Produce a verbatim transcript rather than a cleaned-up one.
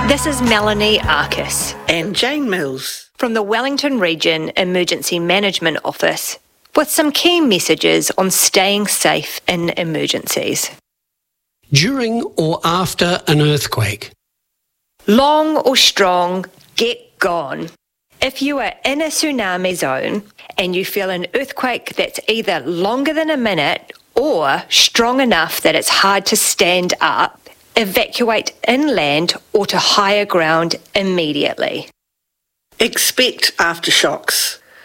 This is Melanie Arcus and Jane Mills from the Wellington Region Emergency Management Office with some key messages on staying safe in emergencies. During or after an earthquake. Long or strong, get gone. If you are in a tsunami zone and you feel an earthquake that's either longer than a minute or strong enough that it's hard to stand up, evacuate inland or to higher ground immediately. Expect aftershocks.